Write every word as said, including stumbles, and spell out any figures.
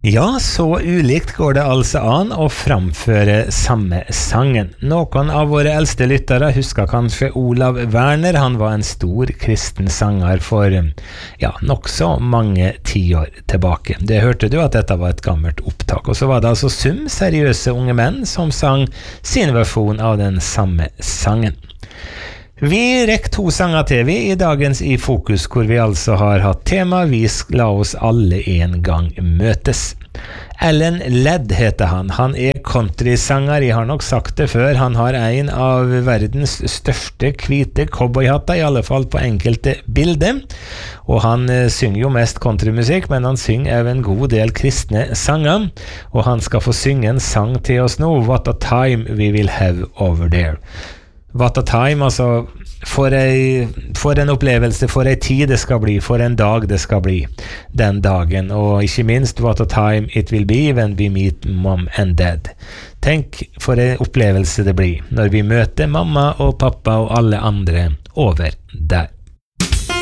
Ja, så ulikt går det altså an å framføre samme sangen. Noen av våre eldste lyttere husker kanskje Olav Werner. Han var en stor kristen sanger for, ja, nok så mange tiår tilbake. Det hørte du at dette var et gammelt opptak. Og så var det altså Sum, seriøse unge menn, som sang sin versjon av den samme sangen. Vi rekker to sanger til vi i dagens I Fokus, hvor vi altså har hatt tema «Vi la oss alle en gang møtes». Ellen Ledd heter han. Han er countrysanger, jeg har nok sagt det før. Han har en av verdens største hvite cowboyhatter, i alle fall på enkelte bilder. Og han eh, synger jo mest countrymusikk, men han synger også en god del kristne sanger. Og han skal få synge en sang til oss nå, «What a time we will have over there». What a time, altså for, ei, for en opplevelse, for en tid det skal bli, for en dag det skal bli den dagen, og ikke minst what a time it will be when we meet mom and dad. Tenk for en opplevelse det blir når vi møter mamma og pappa og alle andre over der.